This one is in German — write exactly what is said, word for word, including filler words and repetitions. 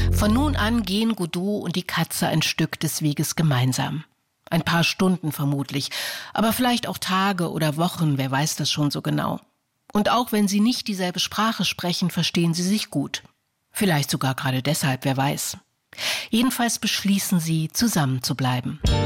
Von nun an gehen Godot und die Katze ein Stück des Weges gemeinsam. Ein paar Stunden vermutlich, aber vielleicht auch Tage oder Wochen, wer weiß das schon so genau. Und auch wenn sie nicht dieselbe Sprache sprechen, verstehen sie sich gut. Vielleicht sogar gerade deshalb, wer weiß. Jedenfalls beschließen sie, zusammen zu bleiben.